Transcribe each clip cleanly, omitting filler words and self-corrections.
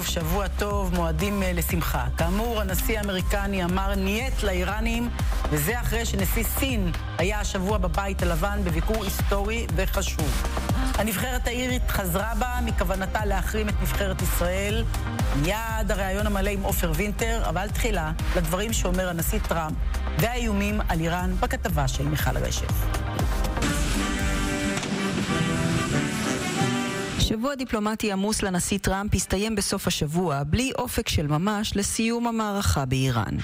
ערב, שבוע טוב, מועדים לשמחה. כאמור, הנשיא האמריקני אמר נייט לאיראנים, וזה אחרי שנשיא סין היה השבוע בבית הלבן בביקור היסטורי וחשוב. הנבחרת האירית חזרה בה מכוונתה להחרים את נבחרת ישראל. מיד הרעיון המלא עם עופר וינטר, אבל תחילה לדברים שאומר הנשיא טראמפ והאיומים על איראן בכתבה של מיכל רשף. שבוע דיפלומטי עמוס לנשיא טראמפ הסתיים בסוף השבוע בלי אופק של ממש לסיום המערכה באיראן.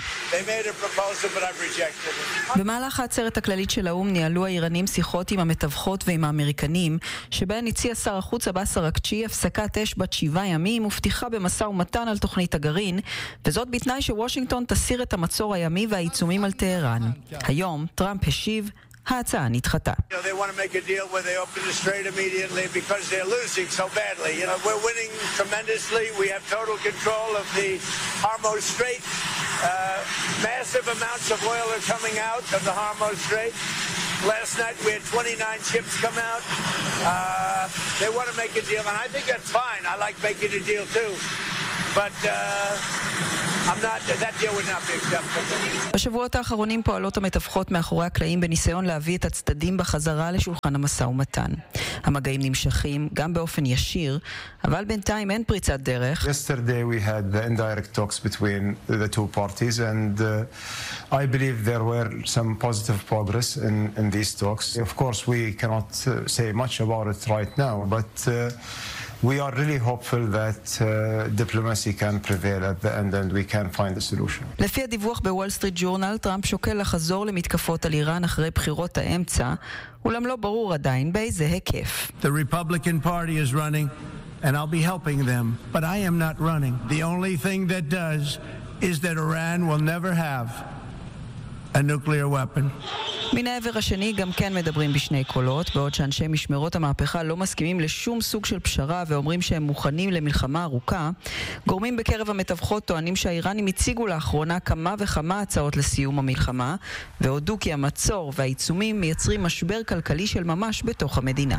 במהלך העצרת הכללית של האו"ם ניהלו האיראנים שיחות עם המתווכות ועם האמריקנים, שבהן הציע שר החוץ עבאס אראגצ'י הפסקת אש בת 7 ימים ופתיחה במשא ומתן על תוכנית הגרעין, וזאת בתנאי שוושינגטון תסיר את המצור הימי והעיצומים על טהרן. היום טראמפ השיב, ההצעה נדחתה. They want to make a deal where they open the strait immediately because they're losing so badly. We're winning tremendously. We have total control of the Hormuz Strait. Massive amounts of oil are coming out of the Hormuz Strait. Last night we had 29 ships come out. They want to make a deal, and I think that's fine. I like making a deal too. But that deal would not be acceptable. בשבועות האחרונים פועלות המתווכות מאחורי הקלעים בניסיון להביא את הצדדים בחזרה לשולחן המשא ומתן. המגעים נמשכים גם באופן ישיר, אבל בינתיים אין פריצת דרך. Yesterday we had the indirect talks between the two parties and I believe there were some positive progress in these talks. Of course we cannot say much about it right now, but we are really hopeful that diplomacy can prevail at the end and we can find a solution. לפי הדיווח בוול סטריט ג'ורנל, טראמפ שוקל לחזור למתקפות על איראן אחרי בחירות האמצע, אולם לא ברור עדיין באיזה היקף. The Republican Party is running and I'll be helping them, but I am not running. The only thing that does is that Iran will never have a nuclear weapon. מן העבר השני גם כן מדברים בשני קולות, בעוד שאנשי משמרות המהפכה לא מסכימים לשום סוג של פשרה ואומרים שהם מוכנים למלחמה ארוכה. גורמים בקרב המתווכות טוענים שהאיראנים הציגו לאחרונה כמה וכמה הצעות לסיום המלחמה, והודו כי המצור והעיצומים מייצרים משבר כלכלי של ממש בתוך המדינה.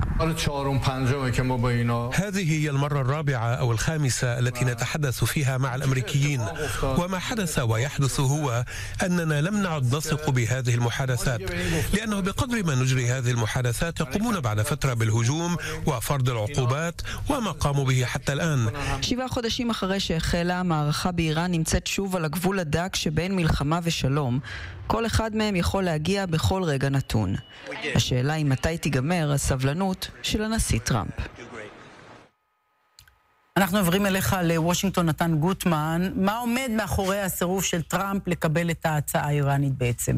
هذه هي المرة الرابعة أو الخامسة التي نتحدث فيها مع الأمريكيين، وما حدث ويحدث هو أننا لم نعد نثق بهذه المحادثات، لأنه بقدر ما نجري هذه المحادثات يقومون بعد فترة بالهجوم وفرض العقوبات وما قاموا به حتى الآن. 7 חודשים אחרי שהחלה המערכה באיראן נמצאת שוב על הגבול הדק שבין מלחמה ושלום. כל אחד מהם יכול להגיע בכל רגע נתון. השאלה היא מתי תיגמר הסבלנות של הנשיא טראמפ. אנחנו עוברים אליך לוושינגטון, נתן גוטמן. מה עומד מאחורי הסירוב של טראמפ לקבל את ההצעה האיראנית בעצם?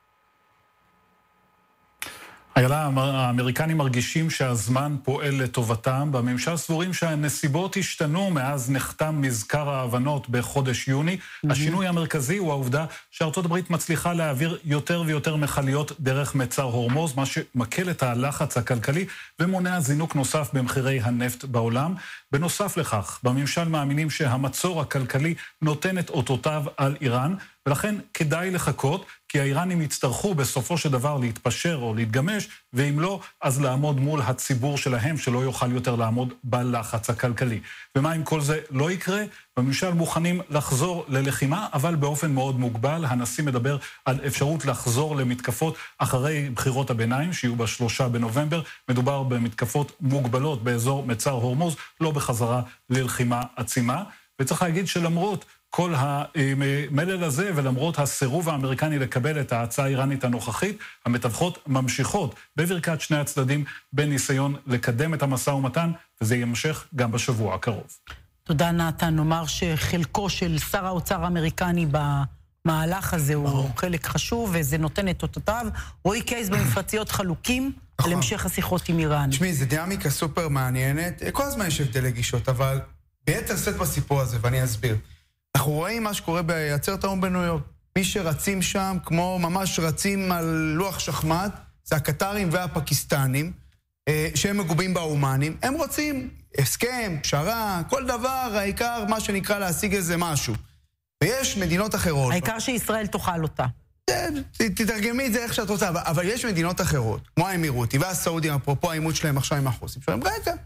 האמריקנים מרגישים שהזמן פועל לטובתם. בממשל סבורים שהנסיבות השתנו מאז נחתם מזכר ההבנות בחודש יוני. השינוי המרכזי הוא העובדה שארצות הברית מצליחה להעביר יותר ויותר מכליות דרך מצר הורמוז, מה שמקל את הלחץ הכלכלי ומונע זינוק נוסף במחירי הנפט בעולם. בנוסף לכך, בממשל מאמינים שהמצור הכלכלי נותן את אותותיו על איראן, ולכן כדאי לחכות, כי האיראנים יצטרכו בסופו של דבר להתפשר או להתגמש, ואם לא, אז לעמוד מול הציבור שלהם, שלא יוכל יותר לעמוד בלחץ הכלכלי. ומה אם כל זה לא יקרה? בממשל מוכנים לחזור ללחימה, אבל באופן מאוד מוגבל. הנשיא מדבר על אפשרות לחזור למתקפות אחרי בחירות הביניים, שיהיו ב3 בנובמבר. מדובר במתקפות מוגבלות באזור מצר הורמוז, לא בחזרה ללחימה עצימה. וצריך להגיד שלמרות כל המלל הזה, ולמרות הסירוב האמריקני לקבל את ההצעה האיראנית הנוכחית, המתווכות ממשיכות בברכת שני הצדדים בניסיון לקדם את המשא ומתן, וזה ימשך גם בשבוע הקרוב. תודה נתן. נאמר שחלקו של שר האוצר האמריקני במהלך הזה הוא חלק חשוב, וזה נותן את אותותיו. רועי קייס במפרציות חלוקים על המשך השיחות עם איראן. תשמעי, זה דינמיקה סופר מעניינת. כל הזמן יש הבדלי גישות, אבל ביתר שאת בסיפור הזה, ואני אסביר. אנחנו רואים מה שקורה בעצרת האו"ם בניו יורק. מי שרצים שם, כמו ממש רצים על לוח שחמט, זה הקטרים והפקיסטנים, שהם מגובים באומנים. הם רוצים הסכם, פשרה, כל דבר, העיקר מה שנקרא להשיג איזה משהו. ויש מדינות אחרות. העיקר שישראל תאכל אותה. תתרגמי את זה איך שאת רוצה, אבל יש מדינות אחרות, כמו האמירותי והסעודים, אפרופו העימות שלהם עכשיו עם החוסים, שאומרים, רגע,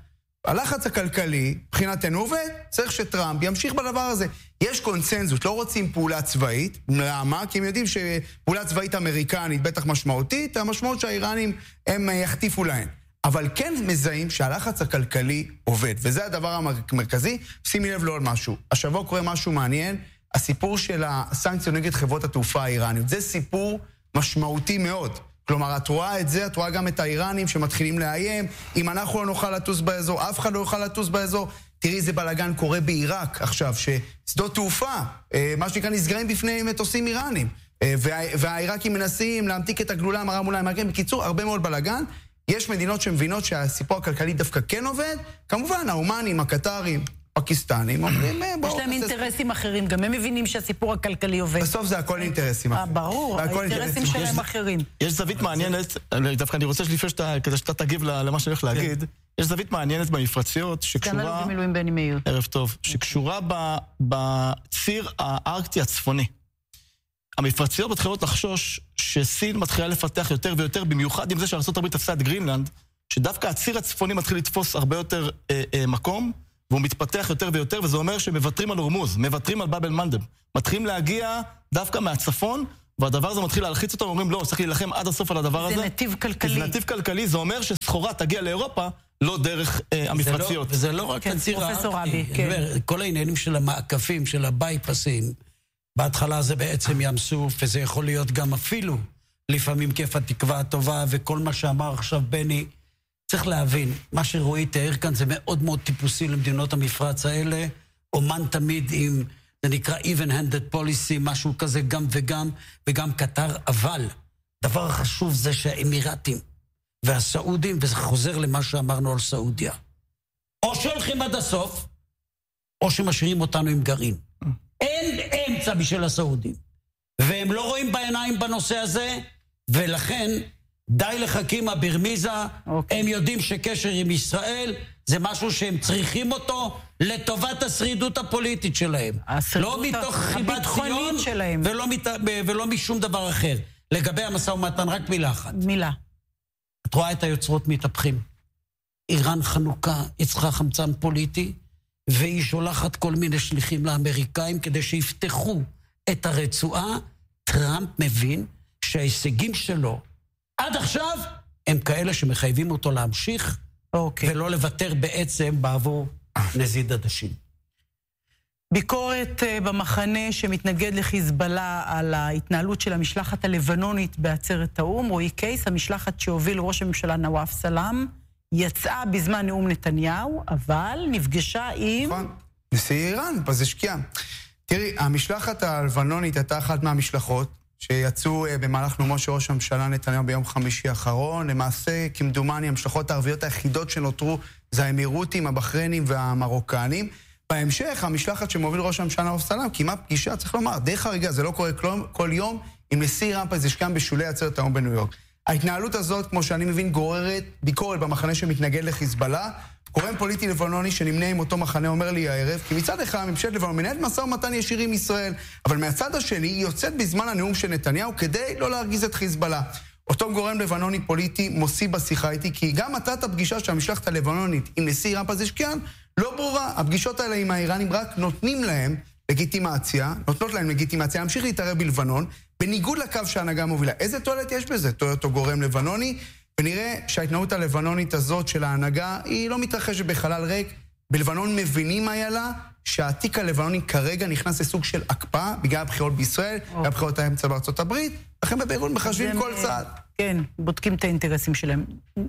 הלחץ הכלכלי, מבחינתנו עובד, צריך שטראמפ ימשיך בדבר הזה. יש קונסנזוס, לא רוצים פעולה צבאית, למה? כי הם יודעים שפעולה צבאית אמריקנית בטח משמעותית, המשמעות שהאיראנים הם יחטיפו להן. אבל כן מזהים שהלחץ הכלכלי עובד, וזה הדבר המרכזי. שימי לב לא על משהו. השבוע קורה משהו מעניין, הסיפור של הסנקציות נגד חברות התעופה האיראניות. זה סיפור משמעותי מאוד. כלומר, את רואה את זה, את רואה גם את האיראנים שמתחילים לאיים, אם אנחנו לא נוכל לטוס באזור, אף אחד לא יוכל לטוס באזור. תראי, זה בלגן קורה בעיראק עכשיו, ששדות תעופה, מה שנקרא, נסגרים בפני מטוסים איראנים, והעיראקים מנסים להמתיק את הגלולה, מראה מול האמריקאים. בקיצור, הרבה מאוד בלגן. יש מדינות שמבינות שהסיפור הכלכלי דווקא כן עובד, כמובן, האומנים, הקטרים, פקיסטנים, אומרים, יש להם אינטרסים אחרים, גם הם מבינים שהסיפור הכלכלי עובד. בסוף זה הכל אינטרסים אחרים. ברור, האינטרסים שלהם אחרים. יש זווית מעניינת, דווקא אני רוצה כדי שאתה תגיב למה שאני הולך להגיד, יש זווית מעניינת במפרציות שקשורה... במילואים בני מאיר. ערב טוב. שקשורה בציר הארקטי הצפוני. המפרציות מתחילות לחשוש שסין מתחילה לפתח יותר ויותר, במיוחד עם זה שארצות הברית תפסה את גרינלנד, שדווקא הציר הצפוני מתחיל לתפוס הרבה יותר מקום, והוא מתפתח יותר ויותר, וזה אומר שמוותרים על הורמוז, מוותרים על באב אל-מנדב, מתחילים להגיע דווקא מהצפון, והדבר הזה מתחיל להלחיץ אותם, אומרים לא, צריך להילחם עד הסוף על הדבר הזה. זה נתיב כלכלי. זה נתיב כלכלי, זה אומר שסחורה תגיע לאירופה, לא דרך המפרציות. וזה לא רק הציר הארקטי, כל העניינים של המעקפים, של הבייפסים, בהתחלה זה בעצם ים סוף, וזה יכול להיות גם אפילו, לפעמים כיף התקווה הטובה, וכל מה שאמר עכשיו בני, צריך להבין, מה שרועי תיאר כאן זה מאוד מאוד טיפוסי למדינות המפרץ האלה, אומן תמיד עם, זה נקרא even-handed policy, משהו כזה גם וגם, וגם קטר, אבל דבר החשוב זה שהאמירתים והסעודים, וזה חוזר למה שאמרנו על סעודיה, או שהולכים עד הסוף, או שמשאירים אותנו עם גרעין. אין אמצע בשביל הסעודים. והם לא רואים בעיניים בנושא הזה, ולכן די לחכים הברמיזה, הם יודעים שקשר עם ישראל זה משהו שהם צריכים אותו לטובת השרידות הפוליטית שלהם. לא מתוך חיבת ציון ולא משום דבר אחר. לגבי המשא ומתן, רק מילה אחת. מילה. את רואה את היוצרות מתהפכים. איראן חנוכה, היא צריכה חמצן פוליטי, והיא שולחת כל מיני שליחים לאמריקאים כדי שיפתחו את הרצועה. טראמפ מבין שההישגים שלו עד עכשיו הם כאלה שמחייבים אותו להמשיך ולא לוותר בעצם בעבור נזיד עדשים. ביקורת במחנה שמתנגד לחיזבאללה על ההתנהלות של המשלחת הלבנונית בעצרת האו"ם. רועי קייס, המשלחת שהוביל ראש הממשלה נואף סלאם, יצאה בזמן נאום נתניהו, אבל נפגשה עם... נשיא איראן, פזשקיאן. תראי, המשלחת הלבנונית הייתה אחת מהמשלחות שיצאו במהלך נאומו של ראש הממשלה נתניהו ביום חמישי האחרון. למעשה, כמדומני, המשלחות הערביות היחידות שנותרו זה האמירותים, הבחריינים והמרוקנים. בהמשך, המשלחת שמוביל ראש הממשלה נואף סלאם קיימה פגישה, צריך לומר, די חריגה, זה לא קורה כל יום, עם נשיא איראן פזשקיאן בשולי עצרת האו"ם בניו יורק. ההתנהלות הזאת, כמו שאני מבין, גוררת ביקורת במחנה שמתנגד לחיזבאללה. גורם פוליטי לבנוני שנמנה עם אותו מחנה אומר לי הערב, כי מצד אחד ממשלת לבנון מנהלת משא ומתן ישיר עם ישראל, אבל מהצד השני היא יוצאת בזמן הנאום של נתניהו כדי לא להרגיז את חיזבאללה. אותו גורם לבנוני פוליטי מוסיף בשיחה איתי, כי גם מטרת הפגישה של המשלחת הלבנונית עם נשיא איראן פזשקיאן לא ברורה. הפגישות האלה עם האיראנים רק נותנות להם לגיטימציה להמשיך להתערב בלבנון, בניגוד לקו שההנהגה מובילה. איזה תועלת יש בזה? אותו גורם לבנוני, ונראה שההתנהלות הלבנונית הזאת של ההנהגה היא לא מתרחשת בחלל ריק. בלבנון מבינים היה לה שהעתיק הלבנוני כרגע נכנס לסוג של הקפאה בגלל הבחירות בישראל, בגלל הבחירות האמצע בארצות הברית, לכן בביירות מחשבים כל צעד. כן, בודקים את האינטרסים שלהם.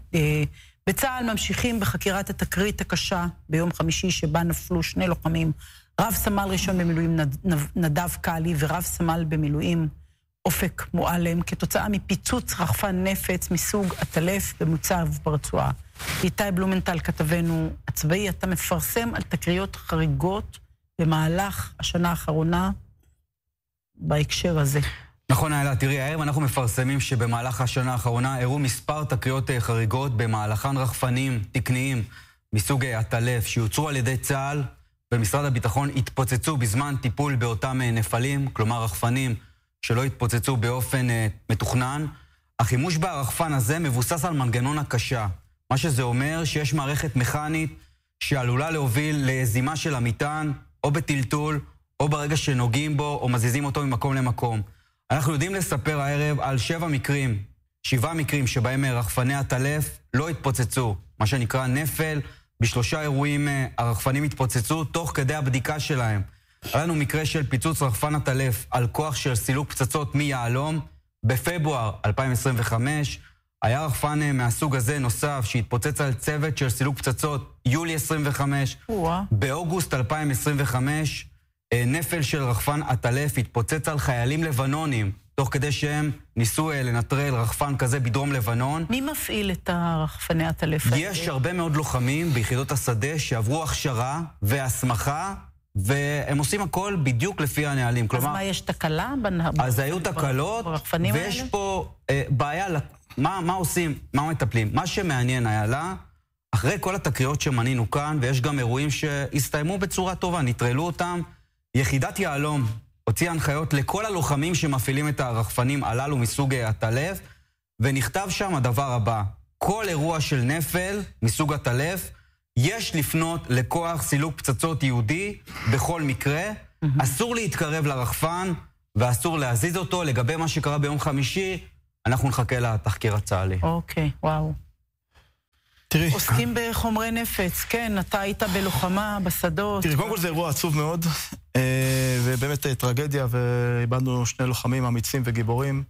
בצה"ל ממשיכים בחקירת התקרית הקשה ביום חמישי שבה נפלו שני לוחמים, רב סמל ראשון במילואים נדב קאלי ורב סמל במילואים אופק מועלם, כתוצאה מפיצוץ רחפן נפץ מסוג הטלף במוצב ברצועה. איתי בלומנטל, כתבנו הצבאי, אתה מפרסם על תקריות חריגות במהלך השנה האחרונה בהקשר הזה. נכון, איילה, תראי, הערב אנחנו מפרסמים שבמהלך השנה האחרונה אירעו מספר תקריות חריגות, במהלכן רחפנים תקניים מסוג הטלף שיוצרו על ידי צה"ל ומשרד הביטחון התפוצצו בזמן טיפול באותם נפלים, כלומר רחפנים שלא התפוצצו באופן מתוכנן. החימוש ברחפן הזה מבוסס על מנגנון הקשה, מה שזה אומר שיש מערכת מכנית שעלולה להוביל לזימה של המטען, או בטלטול, או ברגע שנוגעים בו, או מזיזים אותו ממקום למקום. אנחנו יודעים לספר הערב על 7 מקרים שבהם רחפני הטלף לא התפוצצו, מה שנקרא נפל. ב3 אירועים הרחפנים התפוצצו תוך כדי הבדיקה שלהם. היה לנו מקרה של פיצוץ רחפן הטלף על כוח של סילוק פצצות מיעלום. בפברואר 2025 היה רחפן מהסוג הזה נוסף שהתפוצץ על צוות של סילוק פצצות יולי 25. באוגוסט 2025 נפל של רחפן הטלף התפוצץ על חיילים לבנונים, תוך כדי שהם ניסו לנטרל רחפן כזה בדרום לבנון. מי מפעיל את הרחפני הטלף? יש הרבה מאוד לוחמים ביחידות השדה שעברו הכשרה והסמכה, והם עושים הכל בדיוק לפי הנהלים. אז מה, יש תקלה? אז היו תקלות, ויש פה בעיה, מה עושים, מה מטפלים. מה שמעניין היה לה, אחרי כל התקריות שמנינו כאן, ויש גם אירועים שהסתיימו בצורה טובה, נטרלו אותם, יחידת יעלום הוציאה הנחיות לכל הלוחמים שמפעילים את הרחפנים הללו מסוג הטלף, ונכתב שם הדבר הבא: כל אירוע של נפל מסוג הטלף, יש לפנות לכוח סילוק פצצות יהודי בכל מקרה, אסור להתקרב לרחפן, ואסור להזיז אותו. לגבי מה שקרה ביום חמישי, אנחנו נחכה לתחקיר הצה"לי. אוקיי, וואו. תראי. עוסקים בחומרי נפץ, כן, אתה היית בלוחמה, בשדות. תראי, קודם כל זה אירוע עצוב מאוד, ובאמת טרגדיה, ואיבדנו 2 לוחמים אמיצים וגיבורים.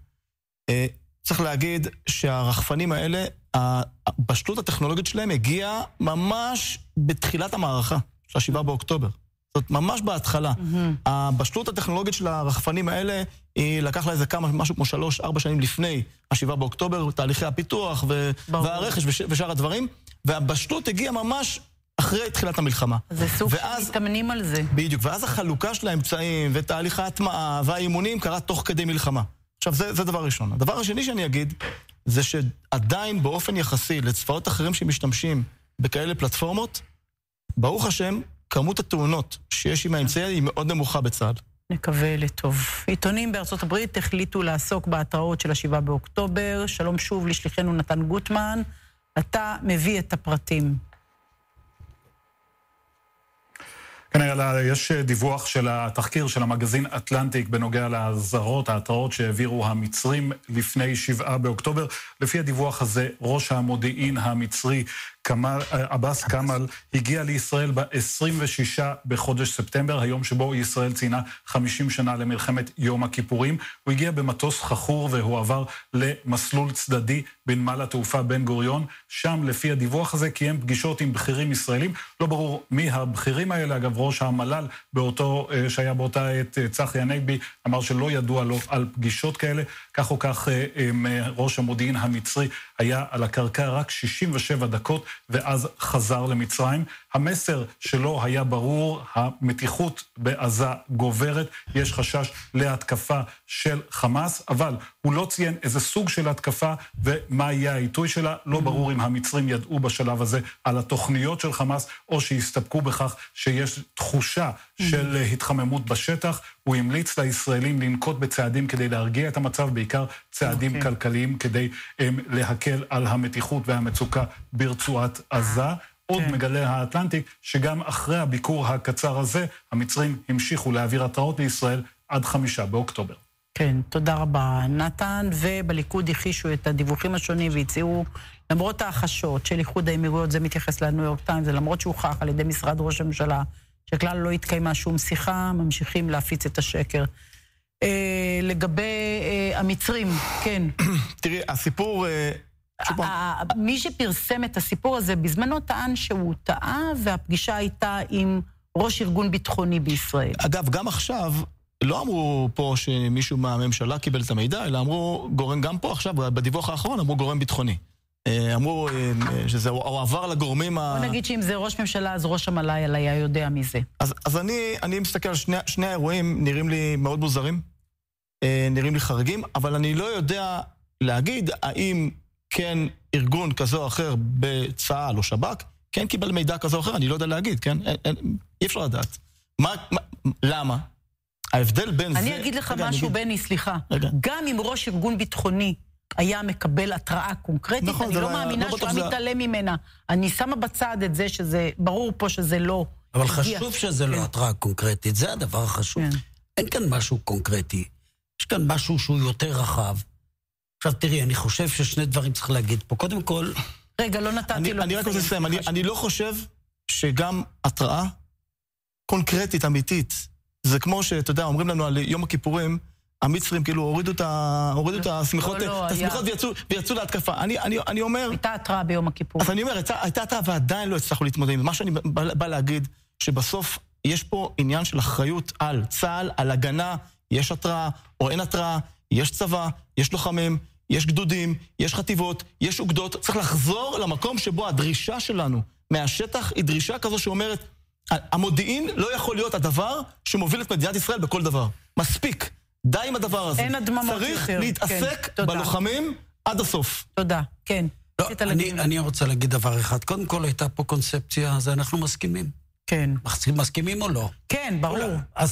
צריך להגיד שהרחפנים האלה, הבשלות הטכנולוגית שלהם הגיעה ממש בתחילת המערכה, של 7 באוקטובר. זאת ממש בהתחלה. הבשלות הטכנולוגית של הרחפנים האלה, היא לקח לה איזה משהו כמו 3-4 שנים לפני 7 באוקטובר, תהליכי הפיתוח והרכש ושאר הדברים, והבשלות הגיעה ממש אחרי תחילת המלחמה. זה סוג שמתאמנים על זה. בדיוק, ואז החלוקה של האמצעים ותהליך ההטמעה והאימונים קרה תוך כדי מלחמה. עכשיו, זה דבר ראשון. הדבר השני שאני אגיד, זה שעדיין באופן יחסי לצבאות אחרים שמשתמשים בכאלה פלטפורמות, ברוך השם, כמות התאונות שיש עם האמצעי היא מאוד נמוכה בצה"ל. נקווה לטוב. עיתונים בארצות הברית החליטו לעסוק בהתראות של 7 באוקטובר. שלום שוב לשליחנו נתן גוטמן. אתה מביא את הפרטים. כנראה יש דיווח של התחקיר של המגזין אטלנטיק בנוגע להזהרות, ההתראות שהעבירו המצרים לפני 7 באוקטובר. לפי הדיווח הזה, ראש המודיעין המצרי עבאס כמאל הגיע לישראל ב-26 בחודש ספטמבר, היום שבו ישראל ציינה 50 שנה למלחמת יום הכיפורים. הוא הגיע במטוס חכור והוא עבר למסלול צדדי בנמל התעופה בן גוריון. שם, לפי הדיווח הזה, קיים פגישות עם בכירים ישראלים. לא ברור מי הבכירים האלה. אגב, ראש המל"ל שהיה באותה עת, צחי הנגבי, אמר שלא ידוע לו על פגישות כאלה. כך או כך, ראש המודיעין המצרי היה על הקרקע רק 67 דקות, ואז חזר למצרים. המסר שלו היה ברור, המתיחות בעזה גוברת, יש חשש להתקפה של חמאס, אבל הוא לא ציין איזה סוג של התקפה ומה יהיה העיתוי שלה. לא ברור אם המצרים ידעו בשלב הזה על התוכניות של חמאס, או שהסתפקו בכך שיש תחושה של התחממות בשטח. הוא המליץ לישראלים לנקוט בצעדים כדי להרגיע את המצב, בעיקר צעדים כלכליים כדי להקל על המתיחות והמצוקה ברצועת עזה. עוד מגלה האטלנטיק שגם אחרי הביקור הקצר הזה, המצרים המשיכו להעביר התראות לישראל עד 5 באוקטובר. כן, תודה רבה נתן, ובליכוד הכישו את הדיווחים השונים והציעו, למרות החשות של איחוד האמירויות, זה מתייחס לניו יורק טיימס, למרות שהוכח על ידי משרד ראש הממשלה, שכלל לא התקיימה שום שיחה, ממשיכים להפיץ את השקר. לגבי המצרים, כן. תראי, הסיפור... מי שפרסם את הסיפור הזה בזמנו טען שהוא טעה, והפגישה הייתה עם ראש ארגון ביטחוני בישראל. אגב, גם עכשיו לא אמרו פה שמישהו מהממשלה קיבל את המידע, אלא אמרו גורם, גם פה עכשיו, בדיווח האחרון אמרו גורם ביטחוני. אמרו שזה עבר לגורמים בוא נגיד שאם זה ראש ממשלה, אז ראש המל"ל היה יודע מזה. אז אני מסתכל על שני האירועים, נראים לי מאוד מוזרים, נראים לי חריגים, אבל אני לא יודע להגיד האם כן ארגון כזה או אחר בצה"ל או שב"כ, כן קיבל מידע כזה או אחר, אני לא יודע להגיד, כן? אי אפשר לדעת. למה? ההבדל בין זה... אני אגיד לך משהו, בני, סליחה. גם אם ראש ארגון ביטחוני היה מקבל התראה קונקרטית, אני לא מאמינה שהוא מתעלם ממנה. אני שמה בצד את זה שזה, ברור פה שזה לא... אבל חשוב שזה לא התראה קונקרטית, זה הדבר החשוב. אין כאן משהו קונקרטי, יש כאן משהו שהוא יותר רחב. עכשיו תראי, אני חושב ששני דברים צריך להגיד פה. קודם כל... רגע, לא נתתי לו... אני רק רוצה לסיים, אני לא חושב שגם התראה קונקרטית, אמיתית, זה כמו שאתה יודע, אומרים לנו על יום הכיפורים, המצרים כאילו הורידו את השמיכות ויצאו להתקפה. אני אומר... הייתה התראה ביום הכיפורים. אז אני אומר, הייתה התראה ועדיין לא הצלחנו להתמודד. מה שאני בא להגיד, שבסוף יש פה עניין של אחריות על צה"ל, על הגנה, יש התראה או אין התראה, יש צבא, יש לוחמים, יש גדודים, יש חטיבות, יש אוגדות. צריך לחזור למקום שבו הדרישה שלנו מהשטח היא דרישה כזו שאומרת, המודיעין לא יכול להיות הדבר שמוביל את מדינת ישראל בכל דבר. מספיק. די עם הדבר הזה. אין הדממות יותר. צריך להתעסק בלוחמים עד הסוף. תודה, כן. אני רוצה להגיד דבר אחד. קודם כל הייתה פה קונספציה, אז אנחנו מסכימים. כן. מסכימים או לא? כן, ברור.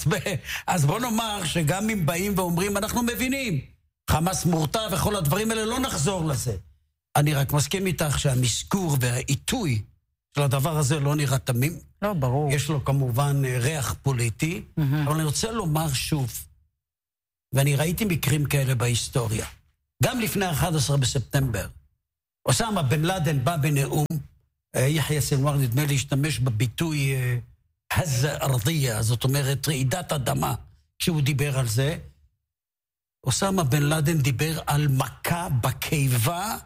אז בוא נאמר שגם אם באים ואומרים, אנחנו מבינים, חמאס מורתע וכל הדברים האלה, לא נחזור לזה. אני רק מסכים איתך שהמסקור והעיתוי של הדבר הזה לא נראה תמים. לא, ברור. יש לו כמובן ריח פוליטי, אבל אני רוצה לומר שוב, ואני ראיתי מקרים כאלה בהיסטוריה, גם לפני 11 בספטמבר, אוסמה בן לאדן בא בנאום, יחיא סנוואר נדמה להשתמש בביטוי הז ארדיה, זאת אומרת רעידת אדמה, כשהוא דיבר על זה, אוסמה בן לאדן דיבר על מכה בקיבה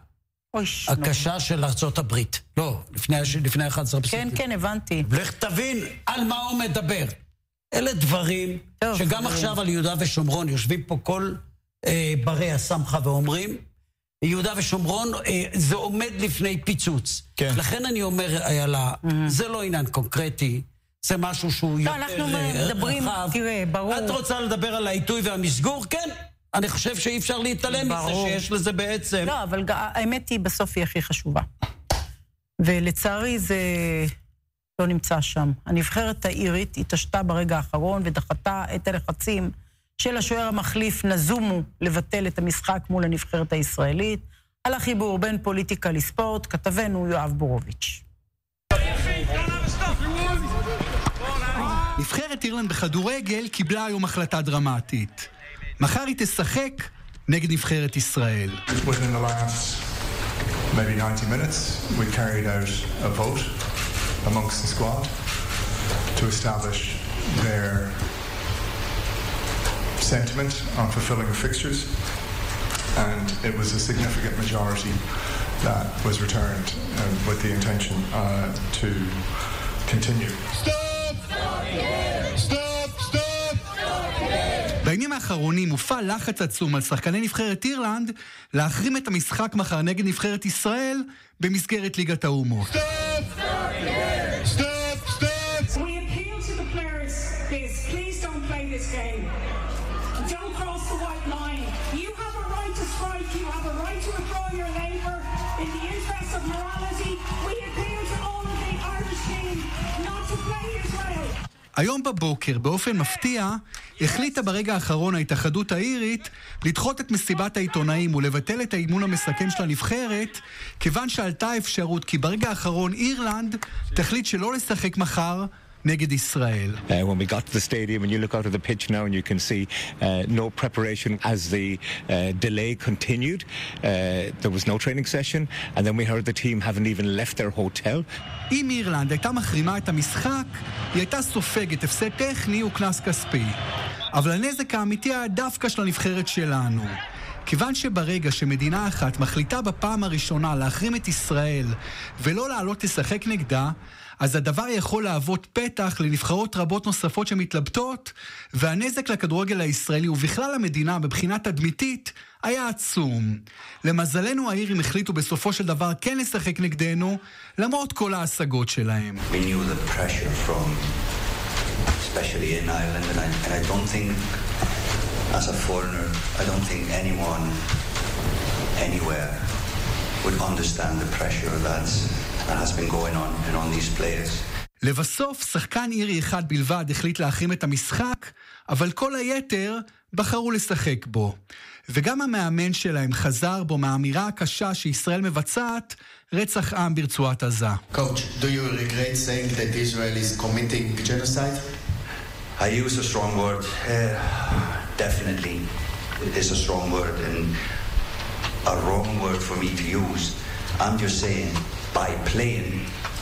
הקשה של ארצות הברית. לא, לפני 11 בספטמבר. כן, כן, הבנתי. לך תבין על מה הוא מדבר. אלה דברים שגם עכשיו על יהודה ושומרון, יושבים פה כל ברי הסמכה ואומרים, יהודה ושומרון זה עומד לפני פיצוץ. כן. לכן אני אומר, איילה, זה לא עניין קונקרטי, זה משהו שהוא יותר רחב. אנחנו מדברים, תראה, ברור. את רוצה לדבר על העיתוי והמסגור? כן. אני חושב שאי אפשר להתעלם מזה שיש לזה בעצם. לא, אבל האמת היא בסוף היא הכי חשובה. ולצערי זה לא נמצא שם. הנבחרת האירית התעשתה ברגע האחרון ודחתה את הלחצים של השוער המחליף נזומו לבטל את המשחק מול הנבחרת הישראלית. על החיבור בין פוליטיקה לספורט, כתבנו יואב בורוביץ'. נבחרת אירלנד בכדורגל קיבלה היום החלטה דרמטית. מחר היא תשחק נגד נבחרת ישראל. Within the last maybe 90 minutes, we carried out a vote amongst the squad to establish their sentiment on fulfilling the fixtures, and it was a significant majority that was returned with the intention to continue. Stop! Stop! Stop! בימים האחרונים מופע לחץ עצום על שחקני נבחרת אירלנד להחרים את המשחק מחר נגד נבחרת ישראל במסגרת ליגת האומות. Stop! Stop! Stop! We appeal to the players, please don't play this game. Don't cross the white line. You have a right to strike. You have a right to withdraw your labor. In the interest of morality, we appeal to all of the Irish team not to play Israel. היום בבוקר, באופן מפתיע, החליטה ברגע האחרון ההתאחדות האירית לדחות את מסיבת העיתונאים ולבטל את האימון המסכם של הנבחרת, כיוון שעלתה אפשרות כי ברגע האחרון אירלנד תחליט שלא לשחק מחר נגד ישראל. When we got to the stadium and you look out of the pitch now and you can see no preparation as the delay continued. There was no training session and then we heard the team haven't even left their hotel. אם אירלנד הייתה מחרימה את המשחק, היא הייתה סופגת הפסד טכני וקנס כספי. אבל הנזק האמיתי היה דווקא של הנבחרת שלנו. כיוון שברגע שמדינה אחת מחליטה בפעם הראשונה להחרים את ישראל ולא לעלות לשחק נגדה, אז הדבר יכול להוות פתח לנבחרות רבות נוספות שמתלבטות, והנזק לכדורגל הישראלי ובכלל המדינה בבחינת תדמיתית היה עצום. למזלנו האירים החליטו בסופו של דבר כן לשחק נגדנו, למרות כל ההשגות שלהם. We knew the pressure from, especially in Ireland, and I don't think, as a foreigner, I don't think anyone, anywhere, would understand the pressure that has been going on these players. לבסוף, שחקן אירי אחד בלבד החליט להחרים את המשחק, אבל כל היתר בחרו לשחק בו. וגם המאמן שלהם חזר בו מהאמירה הקשה שישראל מבצעת רצח עם ברצועת עזה. Coach, do you regret saying that Israel is committing genocide? I use a strong word. Definitely, it is a strong word and a wrong word for me to use. I'm just saying, by playing,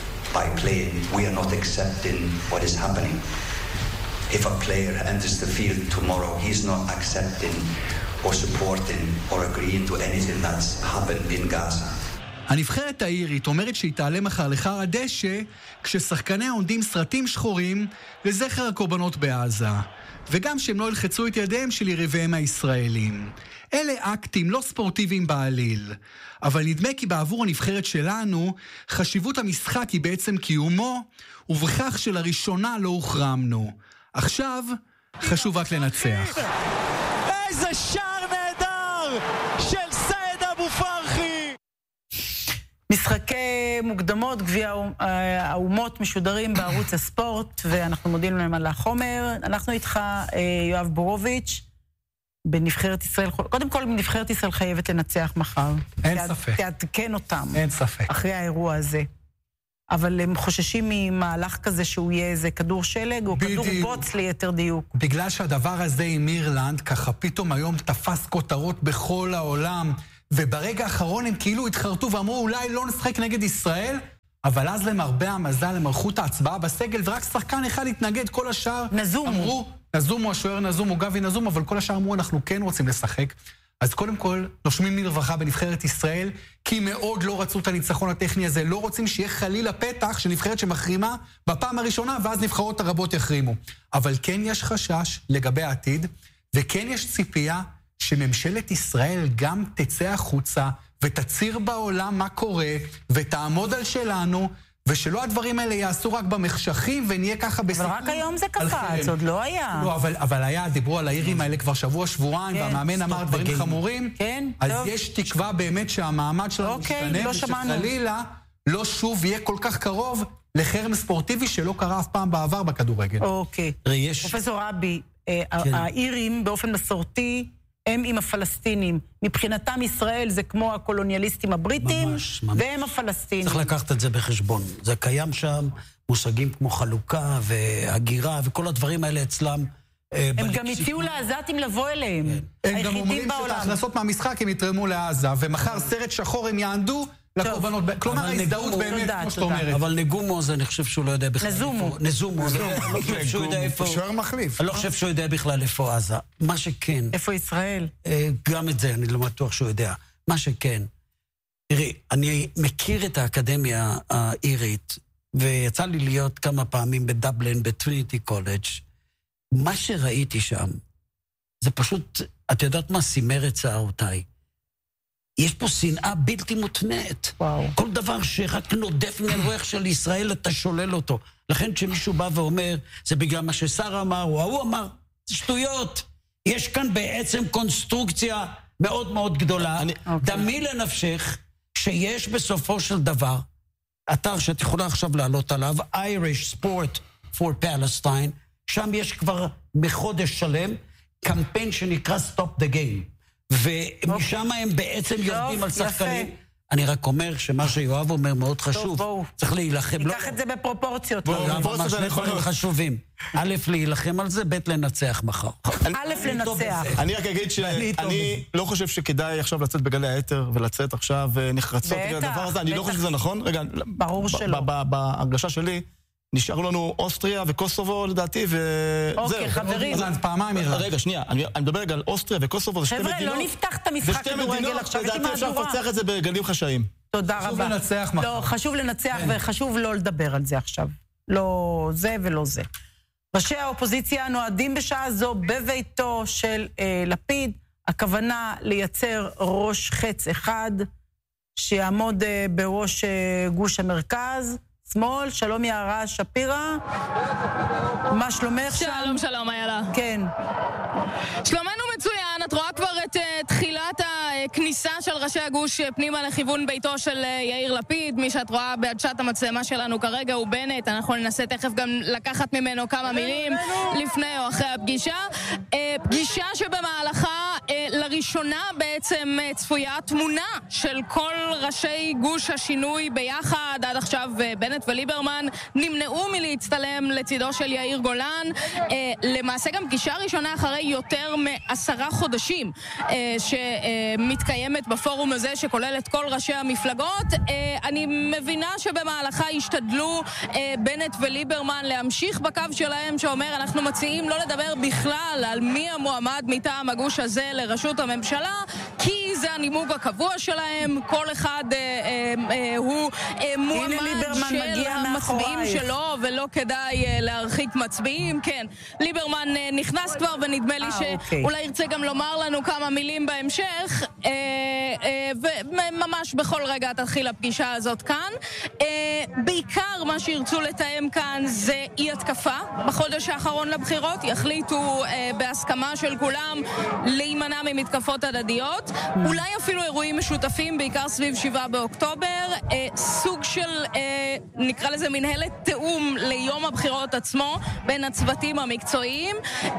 we are not accepting what is happening. If a player enters the field tomorrow, he's not accepting or supporting or agreeing to anything that's happened in Gaza. הנבחרת האירית אומרת שהיא תעלה מחר לחר הדשא כששחקניה עונדים סרטים שחורים לזכר הקורבנות בעזה, וגם שהם לא ילחצו את ידיהם של יריביהם הישראלים. אלה אקטים לא ספורטיביים בעליל, אבל נדמה כי בעבור הנבחרת שלנו חשיבות המשחק היא בעצם קיומו, ובכך שלראשונה לא הוחרמנו. עכשיו חשוב רק לנצח. איזה שער נהדר של סעד אבו פרחי. משחקי מוקדמות גביע האומות משודרים בערוץ הספורט, ואנחנו מודים להם על החומר. אנחנו איתך, יואב בורוביץ', בנבחרת ישראל. קודם כל, נבחרת ישראל חייבת לנצח מחר. אין ספק. תעדכן אותם. אין ספק. אחרי האירוע הזה. אבל הם חוששים ממהלך כזה שהוא יהיה איזה כדור שלג, או כדור בוץ ליתר דיוק. בגלל שהדבר הזה עם אירלנד, ככה פתאום היום תפס כותרות בכל העולם, וברגע האחרון הם כאילו התחרטו ואמרו, אולי לא נשחק נגד ישראל, אבל אז למרבה המזל, הם ערכו את ההצבעה בסגל, ורק שחקן אחד התנגד, כל השאר אמרו, נזומו, השוער נזומו, גבי נזומו, אבל כל השאר אמרו, אנחנו כן רוצים לשחק. אז קודם כל, נושמים לרווחה בנבחרת ישראל, כי מאוד לא רצו את הניצחון הטכני הזה, לא רוצים שיהיה חלילה פתח של נבחרת שמחרימה בפעם הראשונה, ואז נבחרות הרבות יחרימו. אבל כן יש חשש לגבי העתיד, וכן יש ציפייה שממשלת ישראל גם תצא החוצה, ותציר בעולם מה קורה, ותעמוד על שלנו, ושלא הדברים האלה יעשו רק במחשכים, ונהיה ככה בסיפור. אבל רק היום זה קפץ, עוד לא היה. לא, אבל היה, דיברו על האירים האלה כבר שבוע-שבועיים, והמאמן אמר דברים חמורים. כן, אז יש תקווה באמת שהמעמד שלנו משתנה, ושחלילה לא שוב יהיה כל כך קרוב לחרם ספורטיבי שלא קרה אף פעם בעבר בכדורגל. אוקיי. פרופסור רבי, האירים באופן מסורתי, הם עם הפלסטינים. מבחינתם ישראל זה כמו הקולוניאליסטים הבריטים, והם הפלסטינים. צריך לקחת את זה בחשבון. זה קיים שם, מושגים כמו חלוקה והגירה, וכל הדברים האלה אצלם. הם גם הציעו לעזתים לבוא אליהם. הם גם אומרים שאת ההכנסות מהמשחק הם יתרמו לעזה, ומחר סרט שחור הם יענדו לקורבנות. כלומר, ההזדהות באמת, כמו שאת אומרת. אבל נגומו זה, אני חושב שהוא לא יודע בכלל. נזומו. שוער מחליף. אני לא חושב שהוא יודע בכלל איפה עזה. מה שכן. איפה ישראל? גם את זה, אני לא בטוח שהוא יודע. מה שכן. תראי, אני מכיר את האקדמיה האירית, ויצא לי להיות כמה פעמים בדבלין, בטריניטי קולג'. מה שראיתי שם, זה פשוט, את יודעת מה, סימר את שערותיי. יש פה שנאה בלתי מותנית. כל דבר שרק נודף מהרוח של ישראל, אתה שולל אותו. לכן כשמישהו בא ואומר, זה בגלל מה ששר אמר, או ההוא אמר, זה שטויות. יש כאן בעצם קונסטרוקציה מאוד מאוד גדולה. דמי לנפשך, שיש בסופו של דבר, אתר שאת יכולה עכשיו לעלות עליו, Irish Sport for Palestine, שם יש כבר מחודש שלם, קמפיין שנקרא Stop the Game. ומשם הם בעצם יורדים על שחקנים. אני רק אומר שמה שיואב אומר מאוד חשוב. צריך להילחם. ניקח את זה בפרופורציות. ממש דברים חשובים. א', להילחם על זה, ב', לנצח מחר. א', לנצח. אני רק אגיד שאני לא חושב שכדאי עכשיו לצאת בגלי היתר, ולצאת עכשיו נחרצות בגלל הדבר הזה. אני לא חושב שזה נכון. רגע, ברור שלא. בהרגשה שלי, נשארו לנו אוסטריה וקוסובו לדעתי, אוקיי, חברים. פעמיים אירלנד. רגע, שנייה, אני מדבר רגע על אוסטריה וקוסובו, זה שתי מדינות. חבר'ה, לא נפתח את המשחק כדורגל עכשיו, יש לי מהדורה. אפשר לפצח את זה בגלים חשאיים. תודה רבה. חשוב לנצח מחר. לא, חשוב לנצח וחשוב לא לדבר על זה עכשיו. לא זה ולא זה. ראשי האופוזיציה נועדים בשעה זו בביתו של לפיד, הכוונה לייצר ראש חץ אחד, שיעמוד בראש גוש המרכז, שמאל. שלום יערה שפירה, מה שלומך שם? שלום, שלום, איילה. כן. שלומנו מצוין, את רואה כבר את תחילת הכניסה של ראשי הגוש פנימה לכיוון ביתו של יאיר לפיד. מי שאת רואה בעדשת המצלמה שלנו כרגע הוא בנט. אנחנו ננסה תכף גם לקחת ממנו כמה מילים לפני או אחרי הפגישה. פגישה שבמהלכה לראשונה בעצם צפויה תמונה של כל ראשי גוש השינוי ביחד. עד עכשיו בנט וליברמן נמנעו מלהצטלם לצידו של יאיר גולן. למעשה גם פגישה ראשונה אחרי יותר מ10 חודשים שמתקיימת בפורום הזה שכולל את כל ראשי המפלגות. אני מבינה שבמהלכה השתדלו בנט וליברמן להמשיך בקו שלהם שאומר אנחנו מציעים לא לדבר בכלל על מי המועמד מטעם הגוש הזה לראשות הממשלה, כי זה הנימוג הקבוע שלהם. כל אחד הוא מועמד של המצביעים שלו ולא כדאי להרחיק מצביעים. כן, ליברמן נכנס כבר ונדמה לי שאולי ירצה גם לומר לנו כמה מילים בהמשך, וממש בכל רגע תתחיל הפגישה הזאת כאן. בעיקר מה שירצו לתאם כאן זה אי התקפה בחודש האחרון לבחירות. יחליטו בהסכמה של כולם להימנע ממתקפות הדדיות, אולי אפילו אירועים משותפים בעיקר סביב 7 באוקטובר, סוג של נקרא לזה מנהלת תאום ליום הבחירות עצמו בין הצוותים המקצועיים,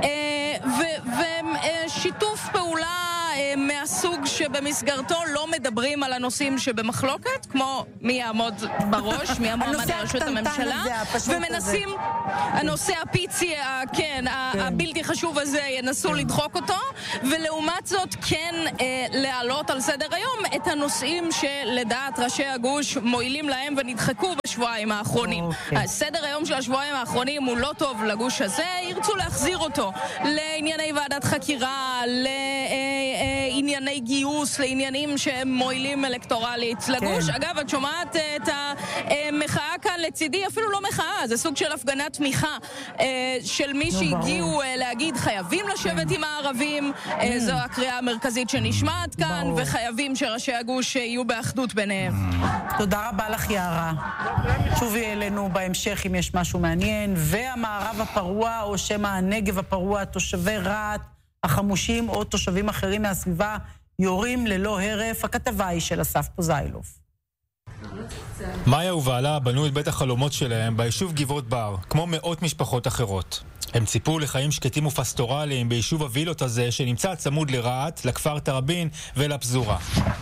ושיתוף פעולה מהסוג שבמסגרתו לא מדברים על הנושאים שבמחלוקת, כמו מי יעמוד בראש, מי המועמד לראשות הממשלה, ומנסים, הנושא הפיצי, כן, הבלתי חשוב הזה, ינסו לדחוק אותו, ולעומת זאת כן להעלות על סדר היום את הנושאים שלדעת ראשי הגוש מועילים להם ונדחקו בשבועיים האחרונים. סדר היום של השבועיים האחרונים הוא לא טוב לגוש הזה, ירצו להחזיר אותו לענייני ועדת חקירה, לענייני גיוס, לעניינים שהם מועילים אלקטורלית לגוש. אגב, את שומעת את המחאה כאן לצידי, אפילו לא מחאה, זה סוג של הפגנת תמיכה של מי שהגיעו להגיד חייבים לשבת עם הערבים, זו הקריאה המרכזית שנשמעת כאן, וחייבים שראשי הגוש יהיו באחדות ביניהם. תודה רבה לך יערה. שובי אלינו בהמשך אם יש משהו מעניין. והמערב הפרוע או שמא הנגב הפרוע, תושבי רהט החמושים או תושבים אחרים מהסביבה יורים ללא הרף. הכתבה היא של אסף פוזיילוב. מאיה ובעלה בנו את בית החלומות שלהם ביישוב גבעות בר, כמו מאות משפחות אחרות. הם ציפו לחיים שקטים ופסטורליים ביישוב הווילות הזה שנמצא צמוד לרהט, לכפר תראבין ולפזורה.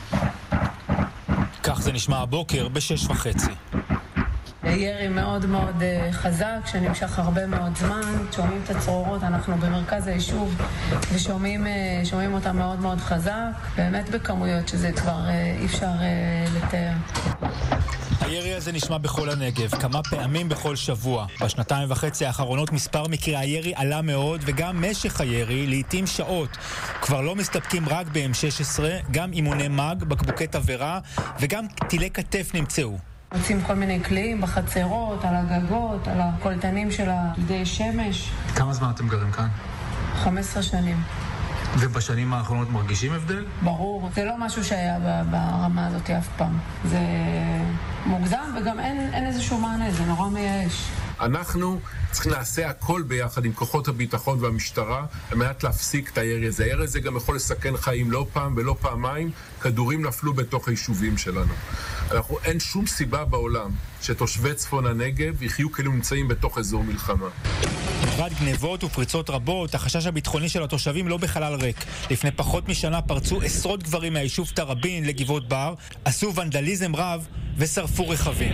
כך זה נשמע הבוקר ב6:30. ירי מאוד מאוד חזק, שנמשך הרבה מאוד זמן. שומעים את הצרורות, אנחנו במרכז היישוב, ושומעים אותה מאוד מאוד חזק, באמת בכמויות שזה כבר אי אפשר לתאר. הירי הזה נשמע בכל הנגב, כמה פעמים בכל שבוע. בשנתיים וחצי האחרונות מספר מקרי הירי עלה מאוד, וגם משך הירי, לעתים שעות. כבר לא מסתפקים רק ב-M16, גם אימוני מג, בקבוקי תבערה, וגם טילי כתף נמצאו. מוצאים כל מיני כלים בחצרות, על הגגות, על הקולטנים של דודי שמש. כמה זמן אתם גרים כאן? 15 שנים. ובשנים האחרונות מרגישים הבדל? ברור. זה לא משהו שהיה ברמה הזאת אף פעם. זה מוגזם וגם אין איזשהו מענה, זה נורא מייאש. אנחנו צריכים לעשה הכל ביחד עם כוחות הביטחון והמשטרה על מנת להפסיק את הירי הזה. הירי הזה גם יכול לסכן חיים לא פעם ולא פעמיים. כדורים נפלו בתוך היישובים שלנו. אין שום סיבה בעולם שתושבי צפון הנגב יחיו כאילו נמצאים בתוך אזור מלחמה. מלבד גנבות ופריצות רבות, החשש הביטחוני של התושבים לא בחלל ריק. לפני פחות משנה פרצו עשרות גברים מהיישוב תראבין לגבעות בר, עשו ונדליזם רב ושרפו רכבים.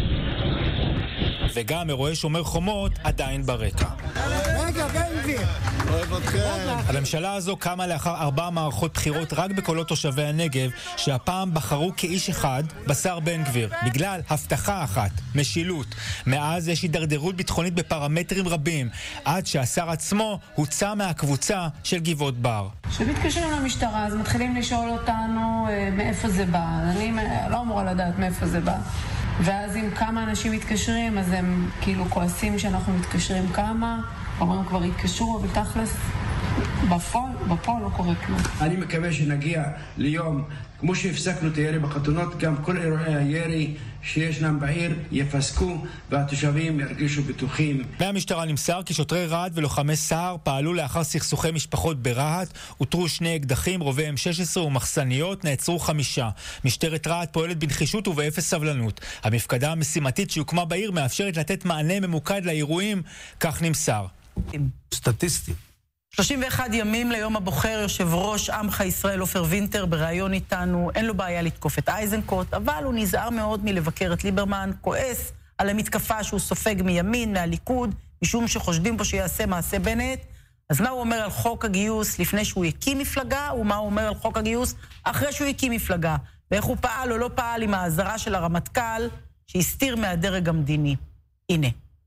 וגם אירועי שומר חומות עדיין ברקע. רגע, בן גביר. הממשלה הזו קמה לאחר 4 מערכות בחירות רק בקולות תושבי הנגב, שהפעם בחרו כאיש אחד בשר בן גביר, בגלל הבטחה אחת, משילות. מאז יש הידרדרות ביטחונית בפרמטרים רבים, עד שהשר עצמו הוצא מהקבוצה של גבעות בר. כשמתקשרים למשטרה, אז מתחילים לשאול אותנו מאיפה זה בא. אני לא אמורה לדעת מאיפה זה בא. ואז אם כמה אנשים מתקשרים, אז הם כאילו כועסים שאנחנו מתקשרים כמה, אומרים כבר התקשרו, אבל תכלס בפועל לא קורה כלום. אני מקווה שנגיע ליום, כמו שהפסקנו את הירי בחתונות, גם כל אירועי הירי שישנם בעיר יפסקו והתושבים ירגישו בטוחים. מהמשטרה נמסר כי שוטרי רהט ולוחמי סהר פעלו לאחר סכסוכי משפחות ברהט, הותרו 2 אקדחים, רובי M16 ומחסניות, נעצרו 5. משטרת רהט פועלת בנחישות ובאפס סבלנות. המפקדה המשימתית שהוקמה בעיר מאפשרת לתת מענה ממוקד לאירועים, כך נמסר. סטטיסטי. 31 ימים ליום הבוחר, יושב ראש עמך ישראל עופר וינטר בריאיון איתנו, אין לו בעיה לתקוף את אייזנקוט, אבל הוא נזהר מאוד מלבקר את ליברמן, כועס על המתקפה שהוא סופג מימין, מהליכוד, משום שחושדים בו שיעשה מעשה בנט. אז מה הוא אומר על חוק הגיוס לפני שהוא הקים מפלגה, ומה הוא אומר על חוק הגיוס אחרי שהוא הקים מפלגה, ואיך הוא פעל או לא פעל עם ההזרה של הרמטכ"ל שהסתיר מהדרג המדיני. הנה.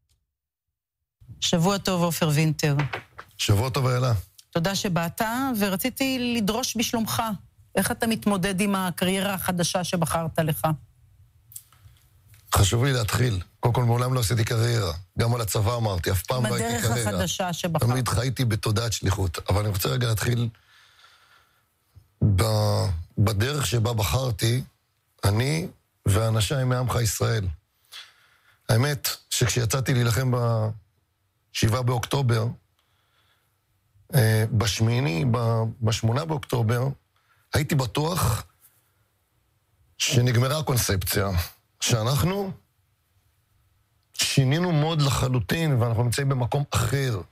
שבוע טוב עופר וינטר. שבוע טוב אלה. תודה שבאת, ורציתי לדרוש בשלומך. איך אתה מתמודד עם הקריירה החדשה שבחרת לך? חשוב לי להתחיל. קודם כל, מעולם לא עשיתי קריירה. גם על הצבא אמרתי, אף פעם לא הייתי קריירה. בדרך החדשה שבחרת. תמיד חייתי בתודעת שליחות. אבל אני רוצה רגע להתחיל בדרך שבה בחרתי, אני ואנשיי מעמך ישראל. האמת שכשיצאתי להילחם ב7 באוקטובר, ב8 באוקטובר, הייתי בטוח שנגמרה הקונספציה, שאנחנו שינינו מוד לחלוטין, ואנחנו נמצאים במקום אחר.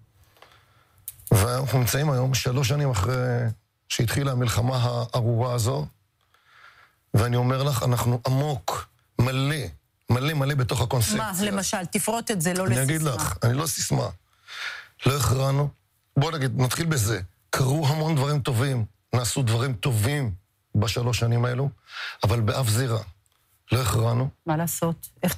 ואנחנו נמצאים היום 3 שנים אחרי שהתחילה המלחמה הארורה הזו, ואני אומר לך, אנחנו עמוק, מלא בתוך הקונספציה. מה, למשל, תפרוט את זה, לא לסיסמה. אני אגיד לך, אני לא סיסמה. לא הכרענו. בוא נגיד, נתחיל בזה. קרו המון דברים טובים, נעשו דברים טובים ב3 שנים האלו, אבל באף זירה. לא הכרענו. מה לעשות? איך